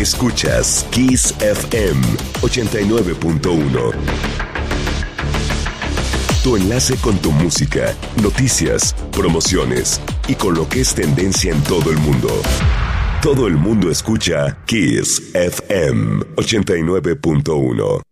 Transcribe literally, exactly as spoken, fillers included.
Escuchas Kiss F M ochenta y nueve punto uno. Tu enlace con tu música, noticias, promociones y con lo que es tendencia en todo el mundo. Todo el mundo escucha Kiss F M ochenta y nueve punto uno.